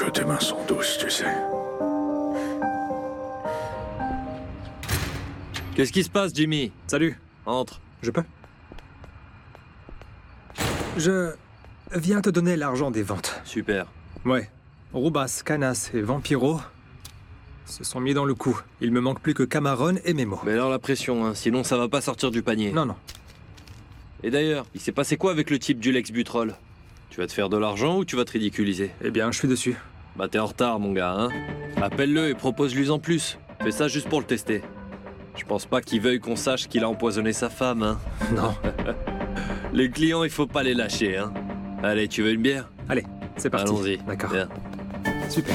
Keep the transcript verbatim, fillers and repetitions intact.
que tes mains sont douces, tu sais. Qu'est-ce qui se passe, Jimmy? Salut, Entre. je peux? Je viens te donner l'argent des ventes. Super. Ouais. Rubas, Canas et Vampiro se sont mis dans le coup. Il me manque plus que Cameron et Memo. Mais alors la pression, hein, sinon ça va pas sortir du panier. Non, non. Et d'ailleurs, il s'est passé quoi avec le type du Lex Butrol? Tu vas te faire de l'argent ou tu vas te ridiculiser? Eh bien, je suis dessus. Bah t'es en retard, mon gars, hein. Appelle-le et propose-lui en plus. Fais ça juste pour le tester. Je pense pas qu'il veuille qu'on sache qu'il a empoisonné sa femme, hein. Non. Les clients, il faut pas les lâcher, hein. Allez, tu veux une bière? Allez, c'est parti. Allons-y. D'accord. Viens. Super.